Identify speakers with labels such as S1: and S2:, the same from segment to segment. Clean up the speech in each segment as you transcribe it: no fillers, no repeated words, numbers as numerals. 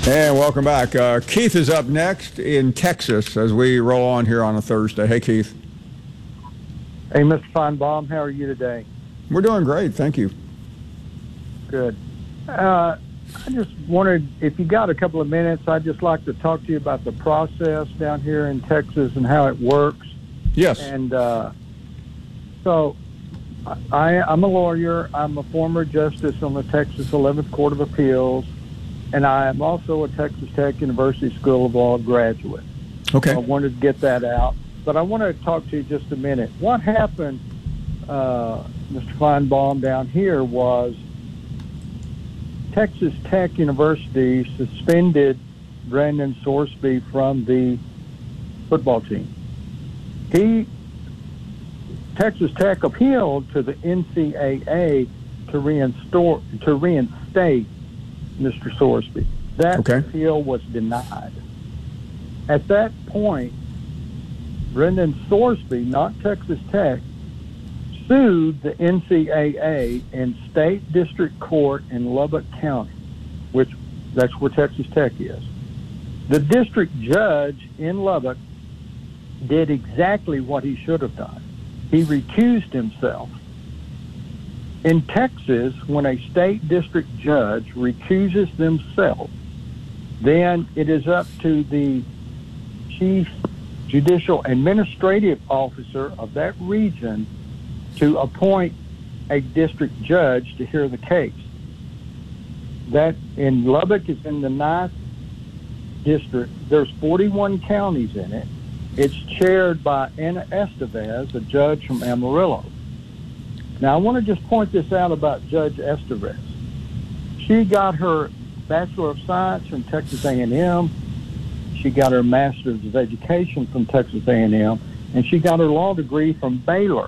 S1: And welcome back. Keith is up next in Texas as we roll on here on a Thursday. Hey, Keith.
S2: Hey, Mr. Feinbaum, how are you today?
S1: We're doing great, thank you.
S2: Good. I just wondered if you got a couple of minutes, I'd just like to talk to you about the process down here in Texas and how it works.
S1: Yes.
S2: And so I'm a lawyer. I'm a former justice on the Texas 11th Court of Appeals, and I am also a Texas Tech University School of Law graduate.
S1: Okay.
S2: So I wanted to get that out. But I want to talk to you just a minute. What happened, Mr. Feinbaum, down here was Texas Tech University suspended Brandon Sorsby from the football team. Texas Tech appealed to the NCAA to reinstate Mr. Sorsby. That appeal was denied. At that point, Brendan Sorsby, not Texas Tech, sued the NCAA in state district court in Lubbock County, that's where Texas Tech is. The district judge in Lubbock did exactly what he should have done. He recused himself. In Texas, when a state district judge recuses themselves, then it is up to the chief judicial administrative officer of that region to appoint a district judge to hear the case. That in Lubbock is in the 9th district. There's 41 counties in it. It's chaired by Anna Estevez, a judge from Amarillo. Now, I want to just point this out about Judge Estevez. She got her Bachelor of Science from Texas A&M. She got her Master's of Education from Texas A&M, and she got her law degree from Baylor.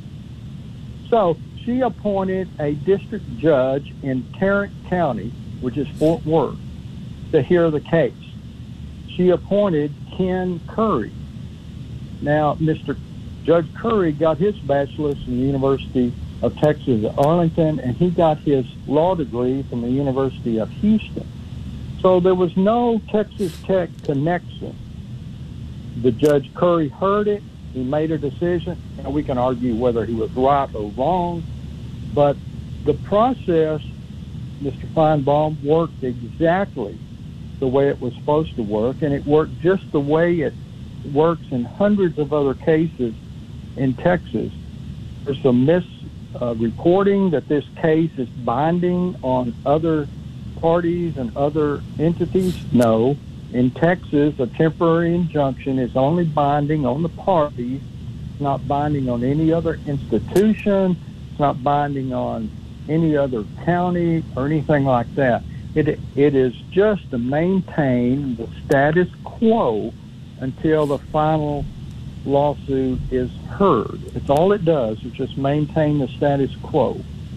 S2: So she appointed a district judge in Tarrant County, which is Fort Worth, to hear the case. She appointed Ken Curry. Now, Mr. Judge Curry got his bachelor's from the University of Texas at Arlington, and he got his law degree from the University of Houston. So there was no Texas Tech connection. The Judge Curry heard it. He made a decision. And we can argue whether he was right or wrong. But the process, Mr. Feinbaum, worked exactly the way it was supposed to work. And it worked just the way it works in hundreds of other cases in Texas. There's some misreporting that this case is binding on other parties and other entities. No. In Texas, a temporary injunction is only binding on the parties. It's not binding on any other institution. It's not binding on any other county or anything like that. It is just to maintain the status quo until the final lawsuit is heard. It's all it does. It's just maintain the status quo.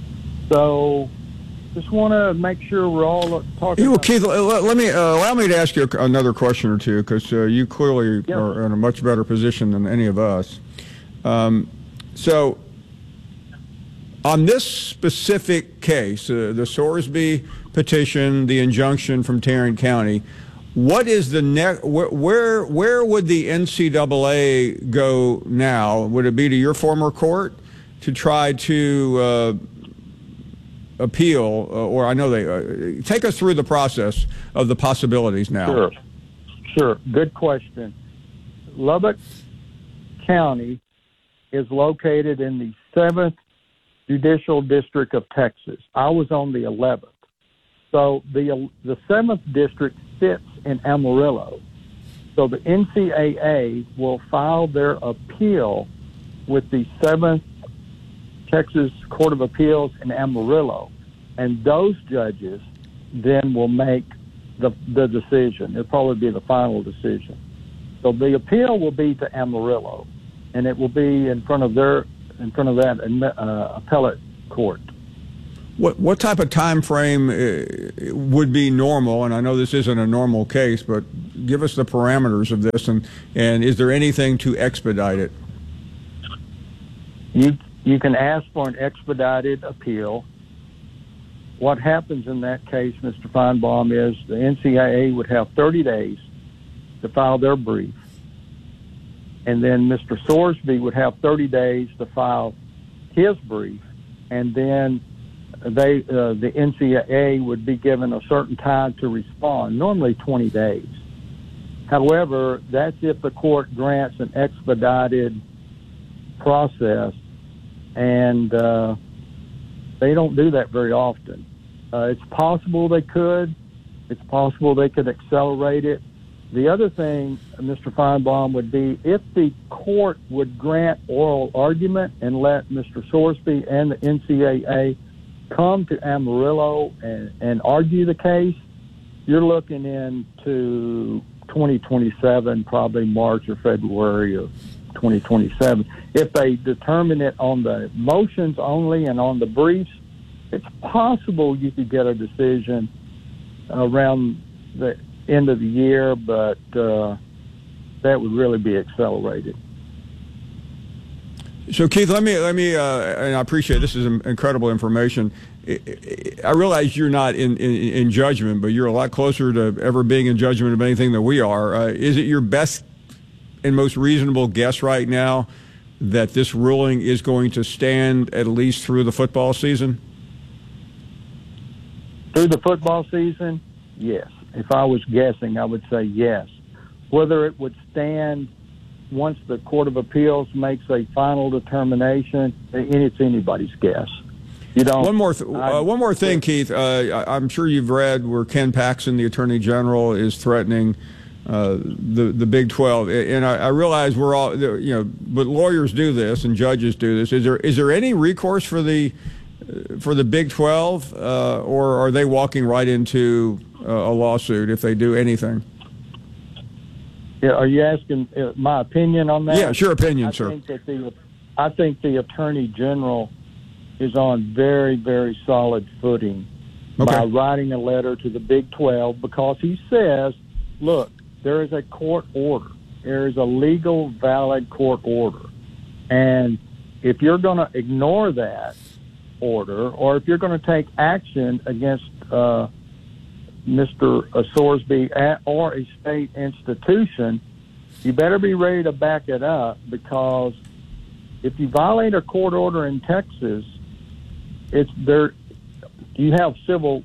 S2: So just want to make sure we're all talking about...
S1: Keith, let me allow me to ask you another question or two, because you clearly are in a much better position than any of us. So on this specific case, the Sorsby petition, the injunction from Tarrant County, what is the next? Where would the NCAA go now? Would it be to your former court to try to appeal, or I know they take us through the process of the possibilities now?
S2: Sure. Good question. Lubbock County is located in the 7th Judicial District of Texas. I was on the 11th. So the 7th District sits in Amarillo. So the NCAA will file their appeal with the 7th Texas Court of Appeals in Amarillo, and those judges then will make the decision. It'll probably be the final decision. So the appeal will be to Amarillo, and it will be in front of that appellate court.
S1: What type of time frame would be normal? And I know this isn't a normal case, but give us the parameters of this, and is there anything to expedite it?
S2: You can ask for an expedited appeal. what happens in that case, Mr. Feinbaum, is the NCAA would have 30 days to file their brief. And then Mr. Sorsby would have 30 days to file his brief. And then the NCAA would be given a certain time to respond, normally 20 days. However, that's if the court grants an expedited process, and they don't do that very often. It's possible they could. It's possible they could accelerate it. The other thing, Mr. Feinbaum, would be if the court would grant oral argument and let Mr. Sorsby and the NCAA come to Amarillo and argue the case, you're looking into 2027, probably March or February of 2027. If they determine it on the motions only and on the briefs, it's possible you could get a decision around the end of the year, but that would really be accelerated.
S1: So, Keith, let me, and I appreciate this is incredible information. I realize you're not in judgment, but you're a lot closer to ever being in judgment of anything than we are. Is it your best and most reasonable guess right now that this ruling is going to stand at least through the football season?
S2: Through the football season, yes. If I was guessing, I would say yes. Whether it would stand once the Court of Appeals makes a final determination, it's anybody's guess. You know.
S1: One more thing, Keith. I'm sure you've read where Ken Paxton, the Attorney General, is threatening the Big 12, and I realize we're all, but lawyers do this and judges do this. Is there any recourse for the Big 12, or are they walking right into a lawsuit if they do anything?
S2: Yeah, are you asking my opinion on that?
S1: Yeah, sure, opinion, sir.
S2: I think the Attorney General is on very, very solid footing by writing a letter to the Big 12, because he says, look, there is a court order. There is a legal, valid court order. And if you're going to ignore that order, or if you're going to take action against Mr. Sorsby or a state institution, you better be ready to back it up, because if you violate a court order in Texas, you have civil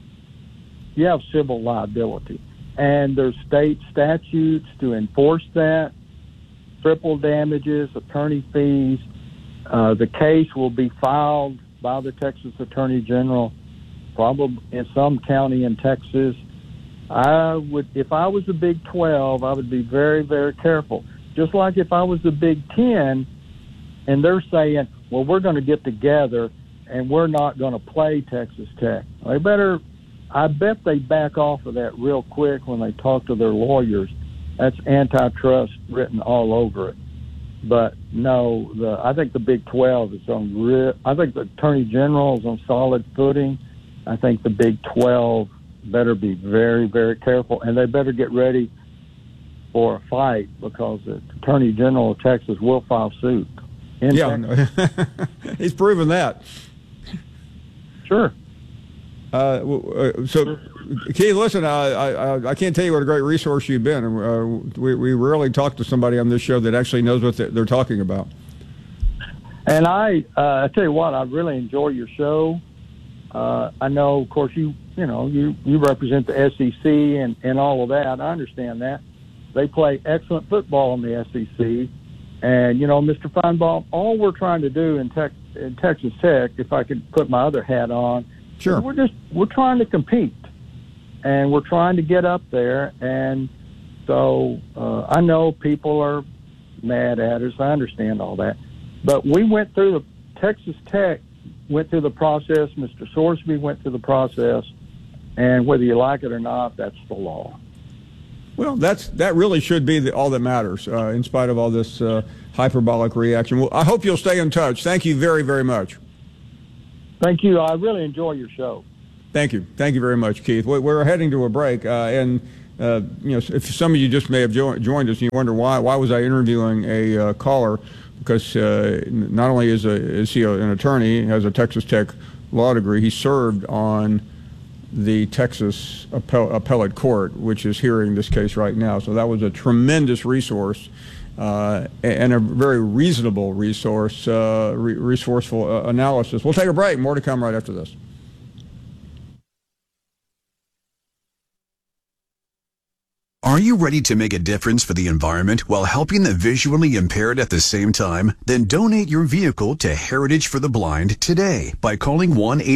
S2: liability, and there's state statutes to enforce that, triple damages, attorney fees. The case will be filed by the Texas Attorney General, probably in some county in Texas. If I was the Big 12, I would be very, very careful. Just like if I was the Big 10, and they're saying, well, we're going to get together and we're not going to play Texas Tech. I bet they back off of that real quick when they talk to their lawyers. That's antitrust written all over it. But no, I think the Big 12 is I think the Attorney General is on solid footing. I think the Big 12 better be very, very careful, and they better get ready for a fight, because the Attorney General of Texas will file suit.
S1: He's proven that.
S2: Sure.
S1: So, Keith, listen, I can't tell you what a great resource you've been. We rarely talk to somebody on this show that actually knows what they're talking about.
S2: And I tell you what, I really enjoy your show. I know, of course, you represent the SEC and all of that. I understand that. They play excellent football in the SEC. And, Mr. Feinbaum, all we're trying to do in Texas Tech, if I could put my other hat on,
S1: sure,
S2: we're trying to compete, and we're trying to get up there. And so I know people are mad at us. I understand all that. But we went through Texas Tech went through the process. Mr. Sorsby went through the process. And whether you like it or not, that's the law.
S1: Well, that really should be all that matters, in spite of all this hyperbolic reaction. Well, I hope you'll stay in touch. Thank you very, very much.
S2: Thank you. I really enjoy your show.
S1: Thank you. Thank you very much, Keith. We're heading to a break, and if some of you just may have joined us and you wonder why was I interviewing a caller, because not only is he an attorney, he has a Texas Tech law degree. He served on the Texas Appellate Court, which is hearing this case right now. So that was a tremendous resource and a very reasonable resource, resourceful analysis. We'll take a break. More to come right after this.
S3: Are you ready to make a difference for the environment while helping the visually impaired at the same time? Then donate your vehicle to Heritage for the Blind today by calling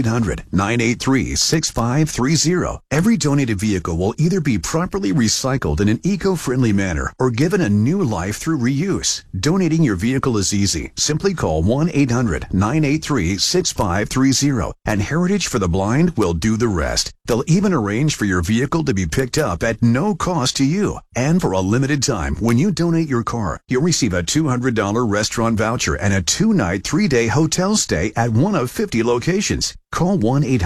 S3: 1-800-983-6530. Every donated vehicle will either be properly recycled in an eco-friendly manner or given a new life through reuse. Donating your vehicle is easy. Simply call 1-800-983-6530 and Heritage for the Blind will do the rest. They'll even arrange for your vehicle to be picked up at no cost to you. And for a limited time, when you donate your car, you'll receive a $200 restaurant voucher and a 2-night, 3-day hotel stay at one of 50 locations. Call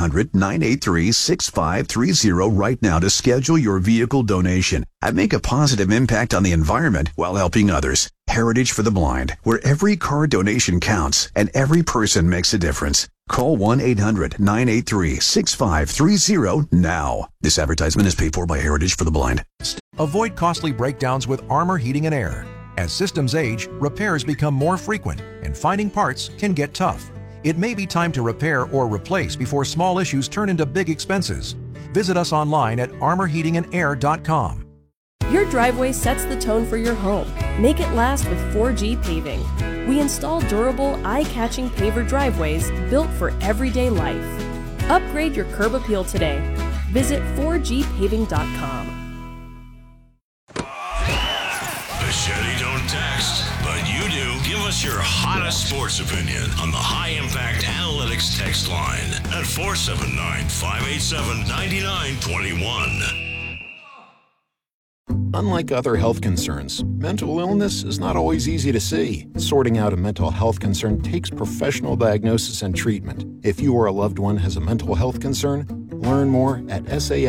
S3: 1-800-983-6530 right now to schedule your vehicle donation and make a positive impact on the environment while helping others. Heritage for the Blind, where every car donation counts and every person makes a difference. Call 1-800-983-6530 now. This advertisement is paid for by Heritage for the Blind.
S4: Avoid costly breakdowns with Armor Heating and Air. As systems age, repairs become more frequent, and finding parts can get tough. It may be time to repair or replace before small issues turn into big expenses. Visit us online at armorheatingandair.com.
S5: Your driveway sets the tone for your home. Make it last with 4G Paving. We install durable, eye-catching paver driveways built for everyday life. Upgrade your curb appeal today. Visit 4gpaving.com.
S6: Machete don't text, but you do. Give us your hottest sports opinion on the High Impact Analytics text line at 479-587-9921.
S7: Unlike other health concerns, mental illness is not always easy to see. Sorting out a mental health concern takes professional diagnosis and treatment. If you or a loved one has a mental health concern, learn more at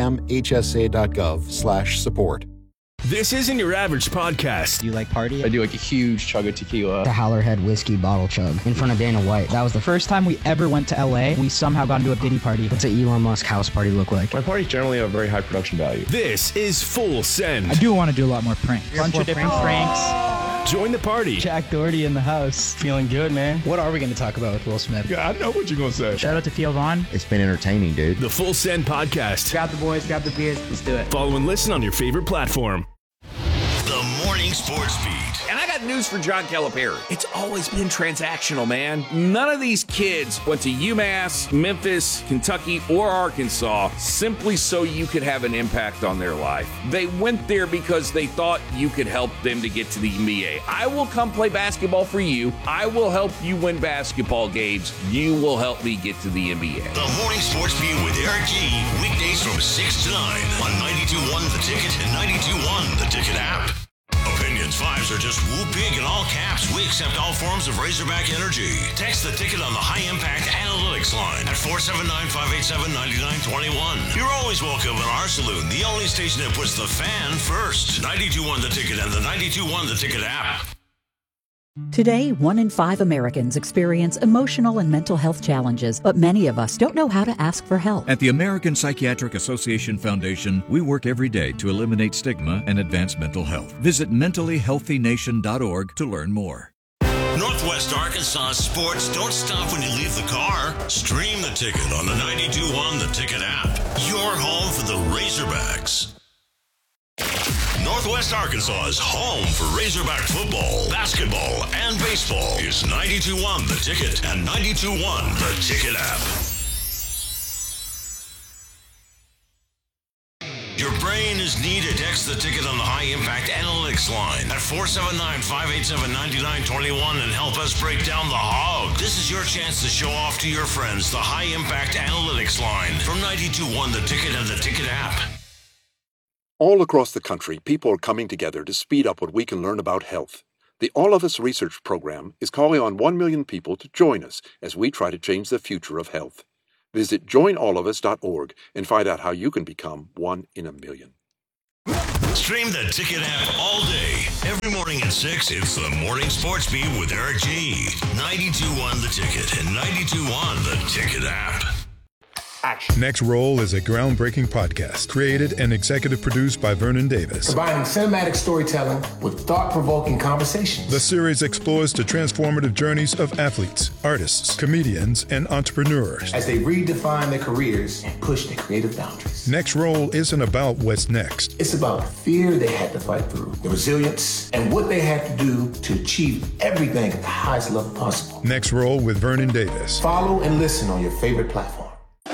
S7: samhsa.gov/support.
S8: This isn't your average podcast.
S9: Do you like party?
S10: I do like a huge chug of tequila.
S9: The Howlerhead whiskey bottle chug in front of Dana White. That was the first time we ever went to LA. We somehow got into a Diddy party. What's an Elon Musk house party look like?
S10: My parties generally have very high production value.
S8: This is Full Send.
S11: I do want to do a lot more pranks. Bunch of different pranks.
S8: Join the party.
S11: Jack Doherty in the house. Feeling good, man.
S9: What are we going to talk about with Will Smith?
S10: Yeah, I know what you're going to say.
S11: Shout out to Theo Vaughn.
S12: It's been entertaining, dude.
S8: The Full Send podcast.
S11: Grab the boys, grab the beers. Let's do it.
S8: Follow and listen on your favorite platform.
S6: The Morning Sports Beat.
S13: And I got news for John Calipari. It's always been transactional, man. None of these kids went to UMass, Memphis, Kentucky, or Arkansas simply so you could have an impact on their life. They went there because they thought you could help them to get to the NBA. I will come play basketball for you. I will help you win basketball games. You will help me get to the NBA.
S6: The Morning Sports Beat with Eric G. Weekdays from 6 to 9 on 92.1 The Ticket and 92.1 The Ticket app. Opinions 5s are just whoop big in all caps. We accept all forms of Razorback energy. Text the ticket on the High Impact Analytics line at 479-587-9921. You're always welcome in our saloon, the only station that puts the fan first. 92.1 The Ticket and the 92.1 The Ticket app.
S14: Today, 1 in 5 Americans experience emotional and mental health challenges, but many of us don't know how to ask for help.
S15: At the American Psychiatric Association Foundation, we work every day to eliminate stigma and advance mental health. Visit mentallyhealthynation.org to learn more.
S6: Northwest Arkansas sports don't stop when you leave the car. Stream the ticket on the 92.1 The Ticket app. Your home for the Razorbacks. Northwest Arkansas's home for Razorback football, basketball, and baseball is 92.1 The Ticket and 92.1 The Ticket app. Your brain is needed. Text the ticket on the High Impact Analytics line at 479-587-9921 and help us break down the hog. This is your chance to show off to your friends the High Impact Analytics line from 92.1 The Ticket and the Ticket app.
S16: All across the country, people are coming together to speed up what we can learn about health. The All of Us Research Program is calling on 1 million people to join us as we try to change the future of health. Visit joinallofus.org and find out how you can become one in a million.
S6: Stream the Ticket app all day. Every morning at 6, it's the Morning Sports Beat with Eric G. 92.1 The Ticket and 92.1 The Ticket app.
S12: Action. Next Roll is a groundbreaking podcast created and executive produced by Vernon Davis.
S17: Combining cinematic storytelling with thought-provoking conversations.
S12: The series explores the transformative journeys of athletes, artists, comedians, and entrepreneurs
S17: as they redefine their careers and push their creative boundaries.
S12: Next Roll isn't about what's next.
S17: It's about the fear they had to fight through, the resilience, and what they had to do to achieve everything at the highest level possible.
S12: Next Roll with Vernon Davis.
S17: Follow and listen on your favorite platform.